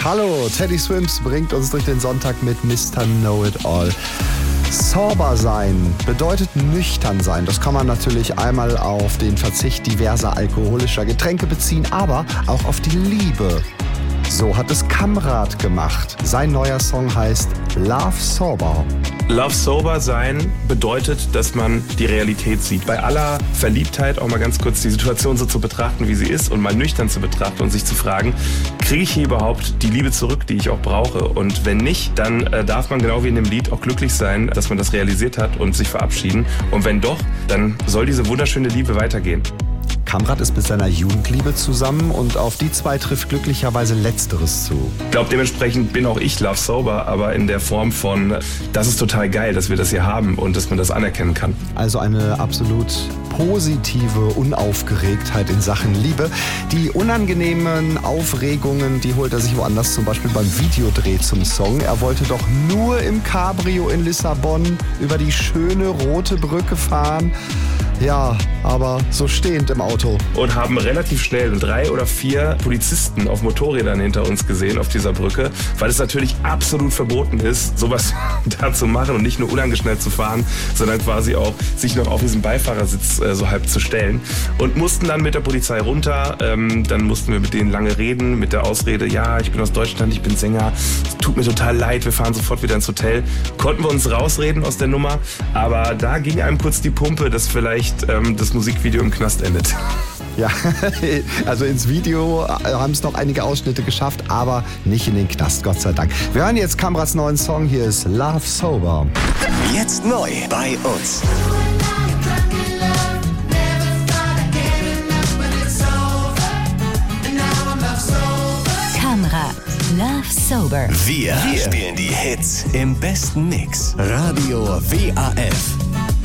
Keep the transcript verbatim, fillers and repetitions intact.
Hallo, Teddy Swims bringt uns durch den Sonntag mit Mister Know-It-All. Sober sein bedeutet nüchtern sein. Das kann man natürlich einmal auf den Verzicht diverser alkoholischer Getränke beziehen, aber auch auf die Liebe. So hat es Kamrat gemacht. Sein neuer Song heißt Love Sober. Love Sober sein bedeutet, dass man die Realität sieht. Bei aller Verliebtheit auch mal ganz kurz die Situation so zu betrachten, wie sie ist und mal nüchtern zu betrachten und sich zu fragen, kriege ich hier überhaupt die Liebe zurück, die ich auch brauche? Und wenn nicht, dann äh, darf man genau wie in dem Lied auch glücklich sein, dass man das realisiert hat und sich verabschieden. Und wenn doch, dann soll diese wunderschöne Liebe weitergehen. Kamrat ist mit seiner Jugendliebe zusammen und auf die zwei trifft glücklicherweise Letzteres zu. Ich glaube, dementsprechend bin auch ich Love Sober, aber in der Form von, das ist total geil, dass wir das hier haben und dass man das anerkennen kann. Also eine absolut positive Unaufgeregtheit in Sachen Liebe. Die unangenehmen Aufregungen, die holt er sich woanders, zum Beispiel beim Videodreh zum Song. Er wollte doch nur im Cabrio in Lissabon über die schöne rote Brücke fahren. Ja, aber so stehend im Auto. Und haben relativ schnell drei oder vier Polizisten auf Motorrädern hinter uns gesehen auf dieser Brücke, weil es natürlich absolut verboten ist, sowas da zu machen und nicht nur unangeschnallt zu fahren, sondern quasi auch sich noch auf diesen Beifahrersitz äh, so halb zu stellen. Und mussten dann mit der Polizei runter, ähm, dann mussten wir mit denen lange reden, mit der Ausrede, ja, ich bin aus Deutschland, ich bin Sänger, es tut mir total leid, wir fahren sofort wieder ins Hotel. Konnten wir uns rausreden aus der Nummer, aber da ging einem kurz die Pumpe, dass vielleicht ähm, das Musikvideo im Knast endet. Ja, also ins Video haben es noch einige Ausschnitte geschafft, aber nicht in den Knast, Gott sei Dank. Wir hören jetzt Kamrats neuen Song, hier ist Love Sober. Jetzt neu bei uns. Kamrat, Love Sober. Wir, Wir spielen die Hits im besten Mix. Radio W A F.